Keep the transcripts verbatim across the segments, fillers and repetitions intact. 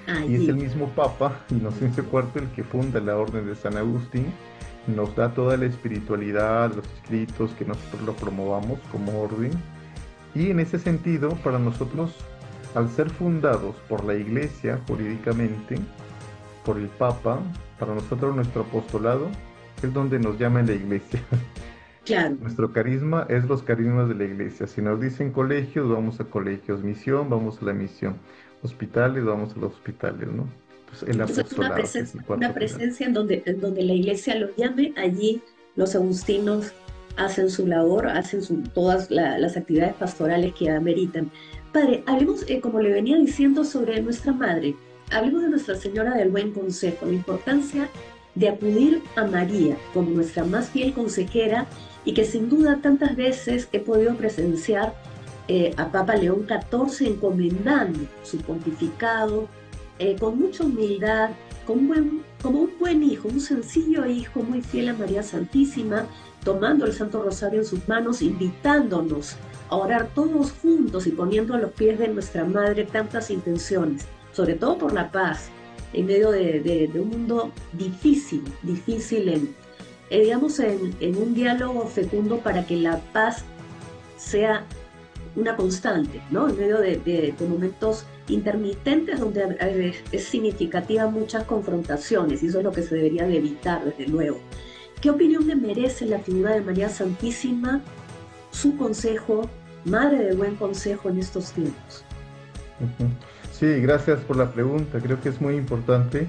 y es el Allí. mismo Papa Inocencio cuarto el que funda la Orden de San Agustín, nos da toda la espiritualidad, los escritos, que nosotros lo promovamos como orden, y en ese sentido, para nosotros, al ser fundados por la Iglesia jurídicamente, por el Papa, para nosotros nuestro apostolado es donde nos llaman la Iglesia. Claro. Nuestro carisma es los carismas de la iglesia. Si nos dicen colegios, vamos a colegios. Misión, vamos a la misión. Hospitales, vamos a los hospitales, ¿no? Entonces, el Entonces, una apostolado, que es presencia, el una cuarto pilar. presencia en donde, en donde la iglesia lo llame, allí los agustinos hacen su labor, hacen su- todas la- las actividades pastorales que ameritan. Padre, hablemos, eh, como le venía diciendo, sobre nuestra madre. Hablemos de Nuestra Señora del Buen Consejo, la importancia de acudir a María como nuestra más fiel consejera y que sin duda tantas veces he podido presenciar eh, a Papa León catorce encomendando su pontificado eh, con mucha humildad, con buen, como un buen hijo, un sencillo hijo muy fiel a María Santísima, tomando el Santo Rosario en sus manos, invitándonos a orar todos juntos y poniendo a los pies de nuestra Madre tantas intenciones, sobre todo por la paz, en medio de, de, de un mundo difícil, difícil en, eh, digamos, en, en un diálogo fecundo para que la paz sea una constante, ¿no? En medio de, de, de momentos intermitentes donde eh, es significativa muchas confrontaciones y eso es lo que se debería de evitar, desde luego. ¿Qué opinión le merece la figura de María Santísima, su consejo, madre de buen consejo en estos tiempos? Ujú. Sí, gracias por la pregunta. Creo que es muy importante.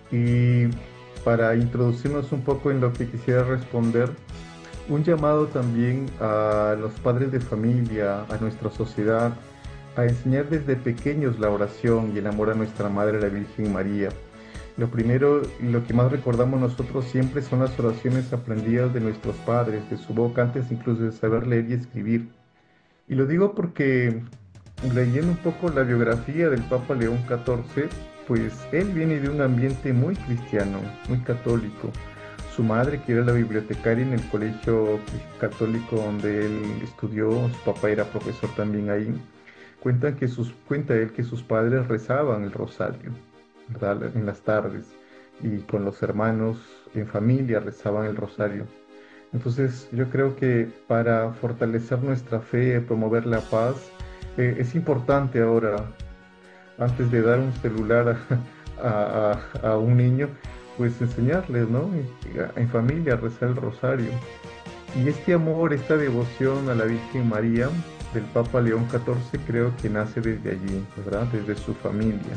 Y para introducirnos un poco en lo que quisiera responder, un llamado también a los padres de familia, a nuestra sociedad, a enseñar desde pequeños la oración y el amor a nuestra Madre, la Virgen María. Lo primero y lo que más recordamos nosotros siempre son las oraciones aprendidas de nuestros padres, de su boca, antes incluso de saber leer y escribir. Y lo digo porque leyendo un poco la biografía del Papa León catorce, pues él viene de un ambiente muy cristiano, muy católico. Su madre, que era la bibliotecaria en el colegio católico donde él estudió, su papá era profesor también ahí, cuentan que sus, cuenta él que sus padres rezaban el rosario, ¿verdad? En las tardes y con los hermanos en familia rezaban el rosario. Entonces, yo creo que para fortalecer nuestra fe, promover la paz, eh, es importante ahora, antes de dar un celular a, a- a- a un niño, pues enseñarles, ¿no? En, en familia, a rezar el rosario. Y este amor, esta devoción a la Virgen María del Papa León catorce, creo que nace desde allí, ¿verdad? Desde su familia.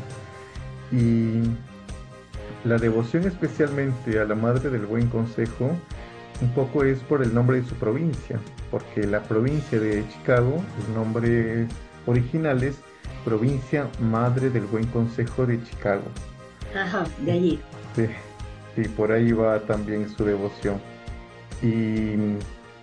Y la devoción especialmente a la Madre del Buen Consejo, un poco es por el nombre de su provincia, porque la provincia de Chicago, el nombre original es Provincia Madre del Buen Consejo de Chicago. Ajá, de allí. Sí, sí, por ahí va también su devoción. Y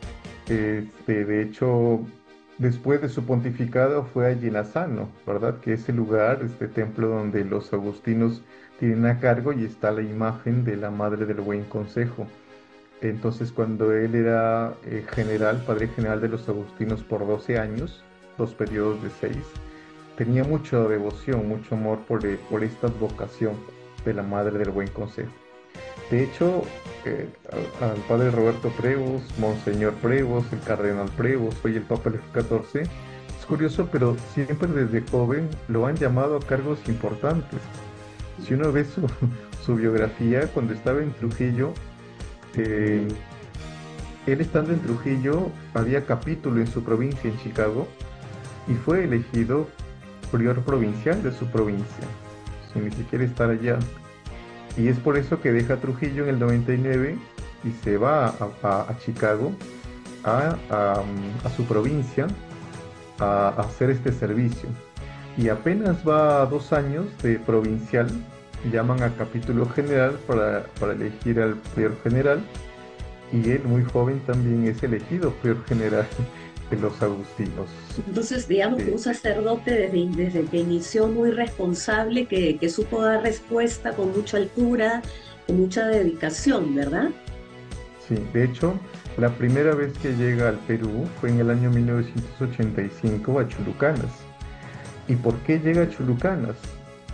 este, de hecho, después de su pontificado fue a Llenazano, ¿verdad? Que es el lugar, este templo donde los agustinos tienen a cargo y está la imagen de la Madre del Buen Consejo. Entonces, cuando él era eh, general, padre general de los agustinos por doce años, dos periodos de seis, tenía mucha devoción, mucho amor por, eh, por esta advocación de la Madre del Buen Consejo. De hecho, eh, al, al padre Roberto Prevos, Monseñor Prevos, el cardenal Prevos, hoy el Papa León catorce, es curioso, pero siempre desde joven lo han llamado a cargos importantes. Si uno ve su, su biografía, cuando estaba en Trujillo, eh, él estando en Trujillo, había capítulo en su provincia, en Chicago, y fue elegido prior provincial de su provincia, sin ni siquiera estar allá. Y es por eso que deja Trujillo en el noventa y nueve y se va a, a- a Chicago, a, a- a su provincia, a, a hacer este servicio. Y apenas va a dos años de provincial, llaman a capítulo general para, para elegir al prior general, y él, muy joven, también es elegido prior general de los agustinos. Entonces, digamos que un Eh, sacerdote desde, desde que inició muy responsable, que, que supo dar respuesta con mucha altura, con mucha dedicación, ¿verdad? sí, de hecho, la primera vez que llega al Perú fue en el año mil novecientos ochenta y cinco a Chulucanas. ¿Y por qué llega a Chulucanas?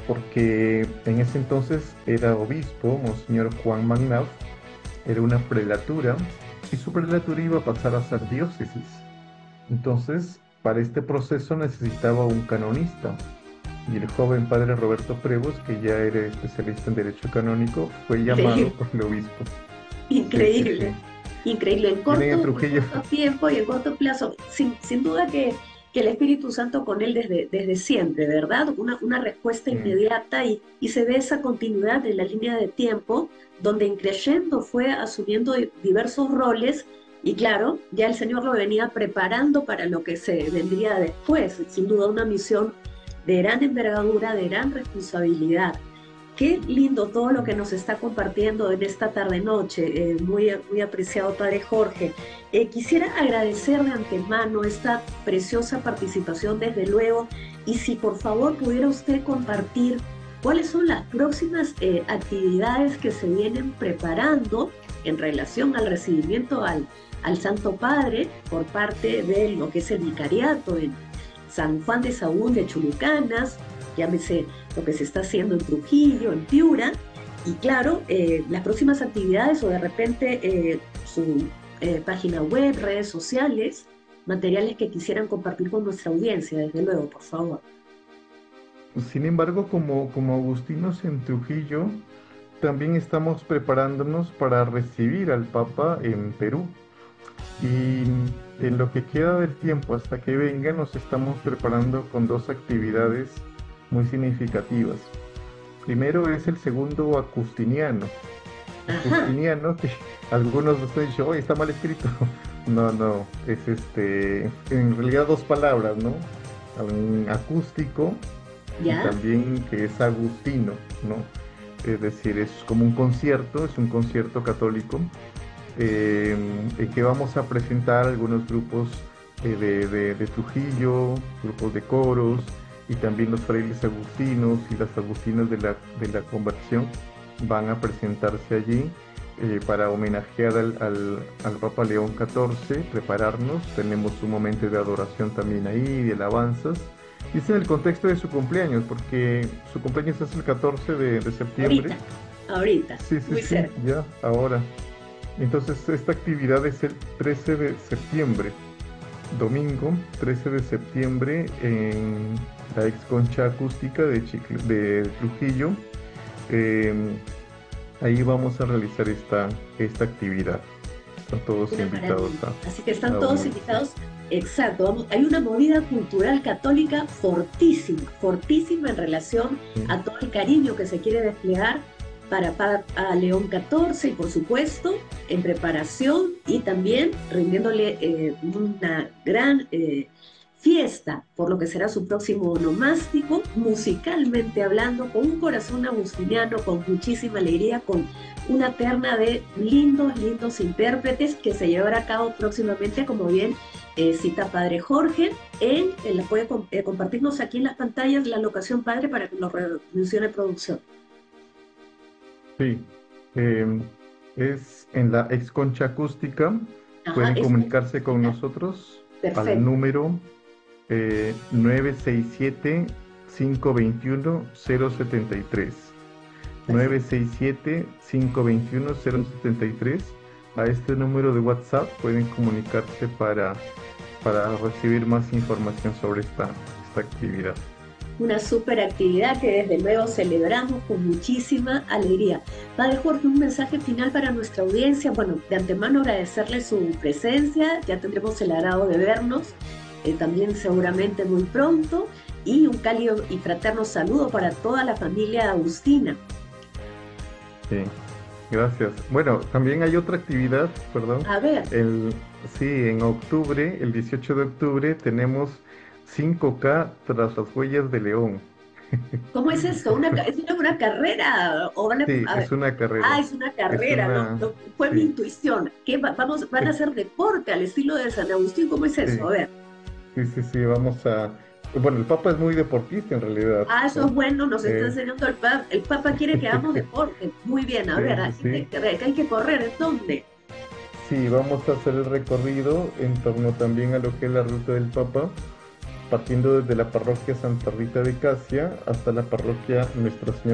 porque en ese entonces era obispo, Monseñor Juan Magnaf, era una prelatura, y su prelatura iba a pasar a ser diócesis. Entonces, para este proceso necesitaba un canonista, y el joven padre Roberto Prevost, que ya era especialista en derecho canónico, fue llamado por el obispo. Increíble, sí, sí, sí. Increíble, en corto, en corto tiempo y en corto plazo, sin, sin duda que, que el Espíritu Santo con él desde, desde siempre, ¿verdad? Una, una respuesta inmediata y, y se ve esa continuidad en la línea de tiempo, donde en creyendo fue asumiendo diversos roles y claro, ya el Señor lo venía preparando para lo que se vendría después, sin duda una misión de gran envergadura, de gran responsabilidad. Qué lindo todo lo que nos está compartiendo en esta tarde-noche, eh, muy, muy apreciado Padre Jorge. Eh, quisiera agradecer de antemano esta preciosa participación, desde luego, y si por favor pudiera usted compartir cuáles son las próximas eh, actividades que se vienen preparando en relación al recibimiento al, al Santo Padre por parte de lo que es el vicariato en San Juan de Sahagún de Chulucanas, llámese lo que se está haciendo en Trujillo, en Piura, y claro, eh, las próximas actividades o de repente eh, su eh, página web, redes sociales, materiales que quisieran compartir con nuestra audiencia, desde luego, por favor. Sin embargo, como, como agustinos en Trujillo, también estamos preparándonos para recibir al Papa en Perú. Y en lo que queda del tiempo hasta que venga, nos estamos preparando con dos actividades muy significativas. Primero es el segundo Acustiniano. Acustiniano, que algunos nos han dicho, oye, está mal escrito. No, no, es este, en realidad dos palabras, ¿no? Un acústico ¿Ya? Y también que es agustino, ¿no? Es decir, es como un concierto, es un concierto católico eh, que vamos a presentar algunos grupos eh, de, de, de Trujillo, grupos de coros, y también los frailes agustinos y las agustinas de la, de la conversión van a presentarse allí eh, para homenajear al, al, al Papa León catorce, prepararnos. Tenemos un momento de adoración también ahí, de alabanzas, y es en el contexto de su cumpleaños, porque su cumpleaños es el catorce de, de septiembre. Ahorita, ahorita, sí, sí, muy sí, cerca. Ya, ahora. Entonces esta actividad es el trece de septiembre, domingo trece de septiembre, en la ex concha acústica de, Chicle, de Trujillo. Eh, ahí vamos a realizar esta, esta actividad. Están todos una invitados. A, Así que están a todos invitados. Exacto, vamos, hay una movida cultural católica fortísima, fortísima en relación sí. a todo el cariño que se quiere desplegar para, para a León catorce y por supuesto en preparación y también rindiéndole eh, una gran eh, fiesta por lo que será su próximo onomástico, musicalmente hablando, con un corazón agustiniano, con muchísima alegría, con una terna de lindos, lindos intérpretes que se llevará a cabo próximamente, como bien eh, cita Padre Jorge. Él, él puede eh, compartirnos aquí en las pantallas la locación, Padre, para que nos mencione producción. Sí, eh, es en la ex concha acústica. Ajá, pueden comunicarse con nosotros. Perfecto. Al número eh, nueve seis siete, cinco dos uno, cero siete tres. nueve seis siete, cinco dos uno, cero siete tres. A este número de WhatsApp pueden comunicarse para, para recibir más información sobre esta, esta actividad. Una super actividad que desde luego celebramos con muchísima alegría. Padre Jorge, un mensaje final para nuestra audiencia. Bueno, de antemano agradecerle su presencia, ya tendremos el agrado de vernos eh, también seguramente muy pronto, y un cálido y fraterno saludo para toda la familia agustina. Sí, gracias. Bueno, también hay otra actividad, perdón. A ver. El, sí, en octubre, el dieciocho de octubre, tenemos cinco K tras las huellas de León. ¿Cómo es eso? ¿Una, ¿Es una, una carrera? ¿O van a, sí, a ver. es una carrera. Ah, es una carrera, es una, ¿no? no fue sí. mi intuición. ¿Qué va, vamos, ¿Van a hacer deporte al estilo de San Agustín? ¿Cómo es eso? Sí. A ver. Sí, sí, sí, vamos a... Bueno, el Papa es muy deportista en realidad. Ah, eso ¿no? es bueno, nos está eh... enseñando el Papa. El Papa quiere que hagamos deporte. Muy bien, a sí, ver, sí. hay, que, hay que correr, ¿en dónde? Sí, vamos a hacer el recorrido en torno también a lo que es la ruta del Papa. partiendo desde la parroquia Santa Rita de Casia hasta la parroquia Nuestra Señora